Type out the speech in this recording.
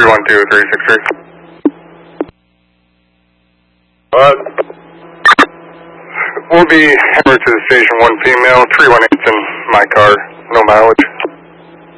312-363. We'll be hammered to the station, one female, 318's in my car, no mileage.